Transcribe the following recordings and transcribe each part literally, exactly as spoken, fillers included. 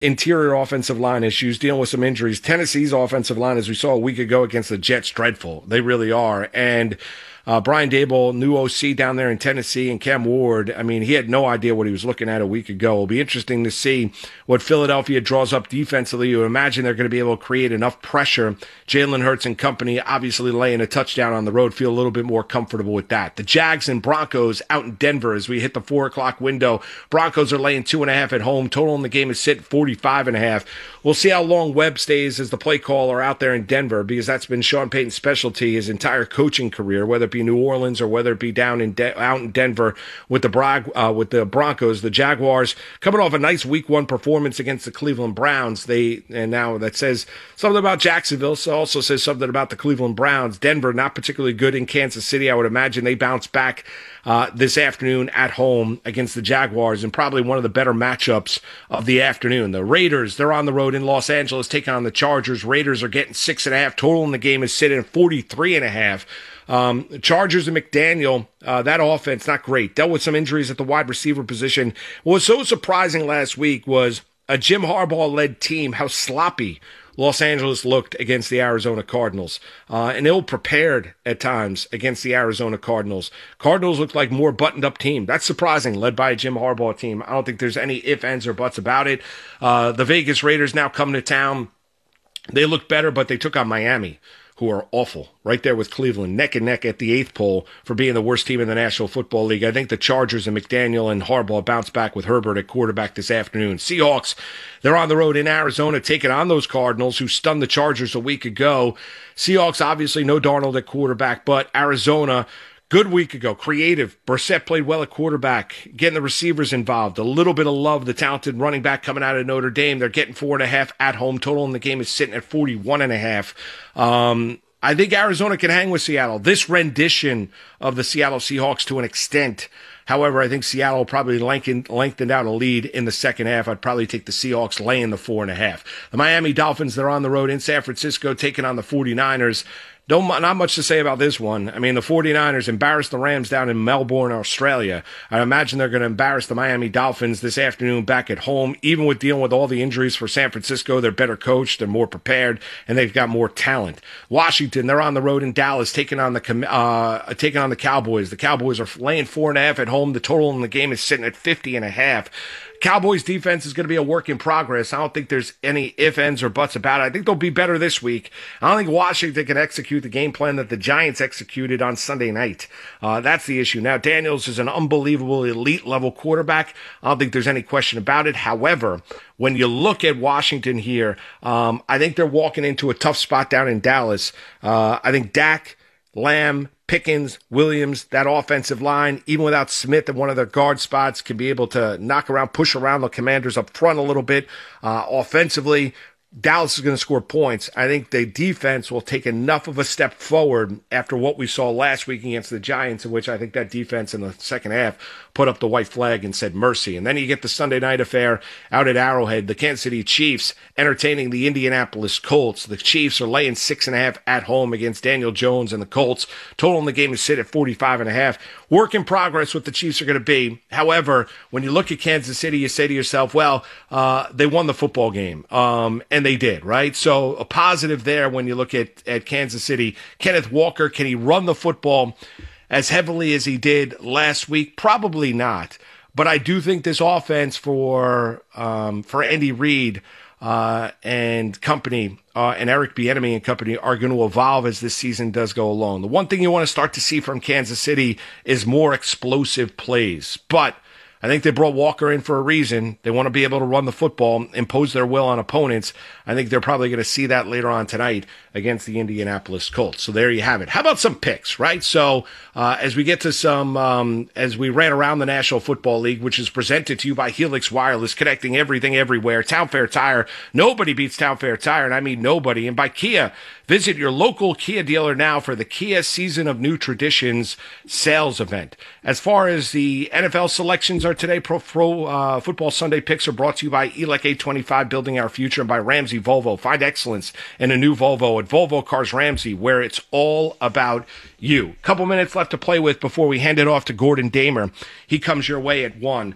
interior offensive line issues, dealing with some injuries. Tennessee's offensive line, as we saw a week ago against the Jets, dreadful. They really are. And Uh, Brian Daboll, new O C down there in Tennessee, and Cam Ward, I mean, he had no idea what he was looking at a week ago. It'll be interesting to see what Philadelphia draws up defensively. You imagine they're going to be able to create enough pressure. Jalen Hurts and company obviously laying a touchdown on the road, feel a little bit more comfortable with that. The Jags and Broncos out in Denver as we hit the four o'clock window. Broncos are laying two and a half at home. Total in the game is sit forty-five and a half. We'll see how long Webb stays as the play caller out there in Denver, because that's been Sean Payton's specialty his entire coaching career, whether it be New Orleans or whether it be down in De- out in Denver with the Bra- uh, with the Broncos. The Jaguars coming off a nice week one performance against the Cleveland Browns. They and now that says something about Jacksonville. So also says something about the Cleveland Browns. Denver not particularly good in Kansas City. I would imagine they bounce back uh, this afternoon at home against the Jaguars, and probably one of the better matchups of the afternoon. The Raiders, they're on the road in Los Angeles taking on the Chargers. Raiders are getting six and a half. Total in the game is sitting at forty-three and a half. Um, Chargers and McDaniel, uh, that offense, not great. Dealt with some injuries at the wide receiver position. What was so surprising last week was a Jim Harbaugh-led team, how sloppy Los Angeles looked against the Arizona Cardinals, uh, and ill-prepared at times against the Arizona Cardinals. Cardinals looked like more buttoned-up team. That's surprising, led by a Jim Harbaugh team. I don't think there's any ifs, ands, or buts about it. Uh, the Vegas Raiders now coming to town. They look better, but they took on Miami, who are awful, right there with Cleveland, neck and neck at the eighth pole for being the worst team in the National Football League. I think the Chargers and McDaniel and Harbaugh bounce back with Herbert at quarterback this afternoon. Seahawks, they're on the road in Arizona taking on those Cardinals who stunned the Chargers a week ago. Seahawks, obviously no Darnold at quarterback, but Arizona, good week ago, creative. Brissett played well at quarterback, getting the receivers involved. A little bit of love, the talented running back coming out of Notre Dame. They're getting four and a half at home. Total in the game is sitting at forty-one and a half. Um, I think Arizona can hang with Seattle. This rendition of the Seattle Seahawks to an extent. However, I think Seattle probably lengthened, lengthened out a lead in the second half. I'd probably take the Seahawks laying the four and a half. The Miami Dolphins, they're on the road in San Francisco taking on the forty-niners. Don't, not much to say about this one. I mean, the forty-niners embarrassed the Rams down in Melbourne, Australia. I imagine they're going to embarrass the Miami Dolphins this afternoon back at home. Even with dealing with all the injuries for San Francisco, they're better coached, they're more prepared, and they've got more talent. Washington, they're on the road in Dallas taking on the uh, taking on the Cowboys. The Cowboys are laying four and a half at home. The total in the game is sitting at fifty and a half. Cowboys defense is going to be a work in progress. I don't think there's any ifs, ands, or buts about it. I think they'll be better this week. I don't think Washington can execute the game plan that the Giants executed on Sunday night. Uh, that's the issue. Now, Daniels is an unbelievable elite level quarterback. I don't think there's any question about it. However, when you look at Washington here, um, I think they're walking into a tough spot down in Dallas. Uh, I think Dak, Lamb, Pickens, Williams, that offensive line, even without Smith at one of their guard spots, can be able to knock around, push around the Commanders up front a little bit. Uh, offensively, Dallas is going to score points. I think the defense will take enough of a step forward after what we saw last week against the Giants, in which I think that defense in the second half put up the white flag and said mercy. And then you get the Sunday night affair out at Arrowhead. The Kansas City Chiefs entertaining the Indianapolis Colts. The Chiefs are laying six and a half at home against Daniel Jones and the Colts. Total in the game is sit at forty-five and a half. Work in progress what the Chiefs are going to be. However, when you look at Kansas City, you say to yourself, well, uh, they won the football game. Um, and they did, right? So a positive there when you look at, at Kansas City. Kenneth Walker, can he run the football as heavily as he did last week? Probably not. But I do think this offense for um, for Andy Reid uh, and company uh, and Eric Bieniemy and company are going to evolve as this season does go along. The one thing you want to start to see from Kansas City is more explosive plays. But I think they brought Walker in for a reason. They want to be able to run the football, impose their will on opponents. I think they're probably going to see that later on tonight against the Indianapolis Colts. So there you have it. How about some picks, right? So uh, as we get to some, um, as we ran around the National Football League, which is presented to you by Helix Wireless, connecting everything everywhere. Town Fair Tire. Nobody beats Town Fair Tire, and I mean nobody. And by Kia, visit your local Kia dealer now for the Kia Season of New Traditions sales event. As far as the N F L selections are today, Pro, Pro uh, Football Sunday picks are brought to you by E L E C eight twenty-five, Building Our Future, and by Ramsey Volvo. Find excellence in a new Volvo at Volvo Cars Ramsey, where it's all about you. Couple minutes left to play with before we hand it off to Gordon Damer. He comes your way at one.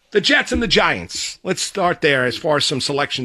The Jets and the Giants. Let's start there as far as some selections